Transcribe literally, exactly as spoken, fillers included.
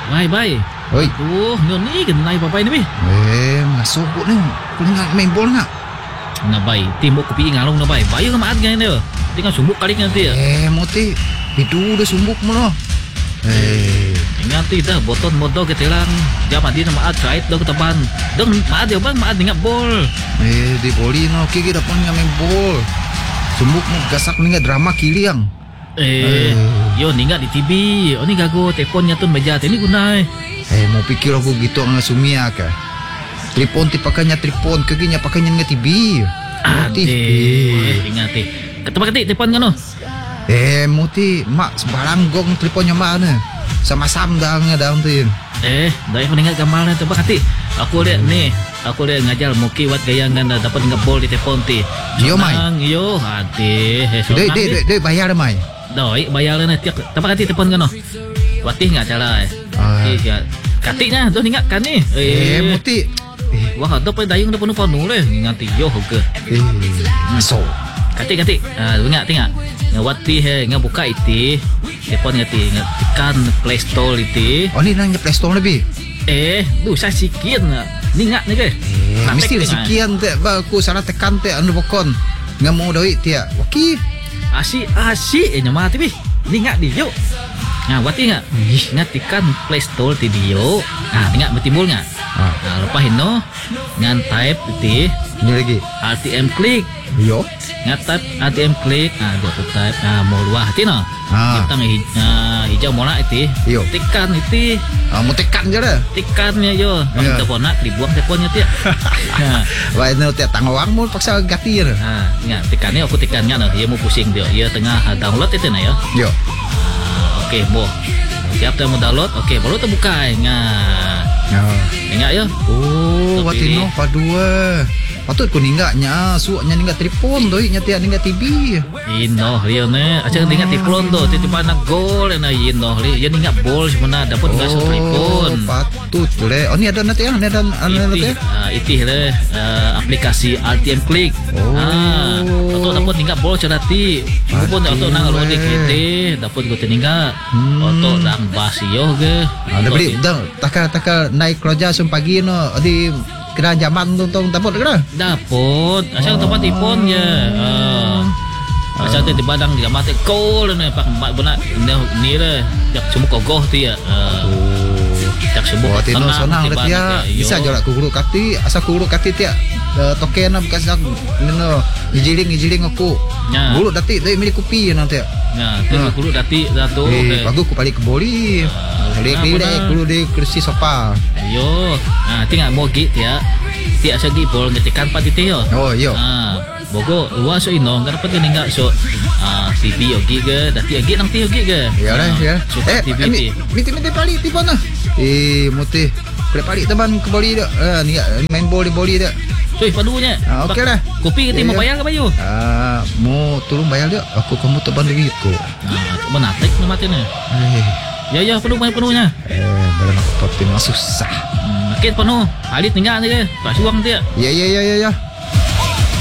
Bay bay. Oi. Tuh, ni kenai papai ni bi. Eh, masuk ni. Kau nak main bola nak? Na bay, timbuk kopi ngalong na bay. Bayu ka maat ganyan dia. Tinggal sumbuk kali nanti ya. Eh, moti. Itu dah sumbuk mo no. Eh, nanti dah boton modo ke telang. Jaman dia maat kait dah ketaban. Dong maat dia bang maat ingat bol. Eh, di boli no kiki dapat main bol. Sumbuk mo gasak ni drama kiliang. Eh, yo ningat di T V. Oh ni gago teleponnya tu meja ni gunai. Eh, mau pikir aku gitu dengan Sumia ke? Telepon ti pakainya telepon, kaginya pakainya dengan T V. Ade, ingat ti. Ketempat ketik telepon kan no? Eh, muti mak sebarang gong teleponnya mana? Sama sam dah dalam tu. Eh, dah aku ingat gambarnya tempat ketik. Aku lihat ni, aku lihat ngajar muki wat gayangan dah dapat ingat bol di telepon ti. Yo mai. Yo, ade. Dek, dek, dek, dek bayar mai. Doi, bayar lah nanti. Tempat ketik telepon kan no? Watih enggak cara eh. Iya. Katiknya tu ingat kan ni. Eh, muti. Wah, tu pada dayung dah penuh-penuh leh. Ingat yo ke. Eh, masuk. Katik-katik. Ah, ingat ingat. Ngawati he, ngah buka iti. Telepon ngati, ngatikan Play Store iti. Oh, ni nanya Play Store lebih. Eh, tu saya sikian. Ni ingat ni ke? Eh, mesti sikian te ba aku salah tekan te anu bokon. Ngah mau doi tia. Waki. Asyik asyik eh nyama ti bi. Ni ingat di yo. Nah, wati enggak? Ngatikan Play Store ti dio. Ah, ingat betimbul enggak? Ah, nah, lepas itu ngan type iti. Ini lagi. R T M klik. Yo. Ngat type R T M klik. Ah, dia tu type ah mau luah ti no. Ah. Kita ngi hijau mola iti. Yo. Tekan iti. Ah, mau tekan je dah. Tekannya yo. Kalau telepon nak dibuang teleponnya ti. Ha. Wah, ini tiap tangawang mau paksa ganti je. Ha, ingat tekannya aku tekannya no. Dia mau pusing dia. Dia tengah download itu na yo. Yo. Okey, boh. Siap dah mau download. Okey, baru terbuka. Ingat. Ya. Ingat yo. Oh, watino padua. Patut ko ninggaknya, suaknya ninggat telepon doi, nya tiak ninggat T V. Ino, dia ne, aja ninggat telepon tu, tiba-tiba nak gol na ino, dia ninggat bol sebenarnya dapat enggak oh, telepon. Patut le. Oh, ni ada nanti ah, ni ada anu nanti. Ah, itih le aplikasi R T M klik. Oh. Ah, atau dapat ninggat bol cerati. Pun atau nang lode kete, dapat go teninggat. Atau nang basio ge. Ada beli dah takal-takal naik keroja sum pagi no di kena zaman tu tong dapat kena. Dapat. Asal tempat telefon je. Ah. Asal tu di badang di mati call ni pak mak benak ni le. Jak semua kogoh tu ya. Oh. Jak semua. Oh, tino senang le dia. Bisa je lah ku guru kati, asal ku guru kati tiak token na bekas aku no ijiling-ijiling aku. Guru dati dai milik kopi nanti. Ya, tu guru dati datu. Eh, bagus ku balik ke boli. Lek-lek guru di kursi sofa. Yo, ah tinggal mau git ya. Tiak segi bol ngetikan pat itu yo. Oh, yo. Ah, bogo luas so ino, enggak dapat ninggal so ah T V yogi ke, dati yogi nang ti yogi ke. Ya lah, ya. Eh, T V ti. Miti-miti palik ti mana? Eh, mutih. Kena palik teman ke boli dak. Ah, ni main bol di boli dak. Cuy, padunya. Ah, okey lah. Kopi kita mau bayar ke bayu? Ah, mau turun bayar dak. Aku kamu teban duit ko. Ah, menatik ni mati ni. Eh. Ya ya penuh bayar penuhnya. Eh, barang aku papi susah. Hmm, makin penuh. Alit tinggal ni ke. Tak suang dia. Ya ya ya ya ya.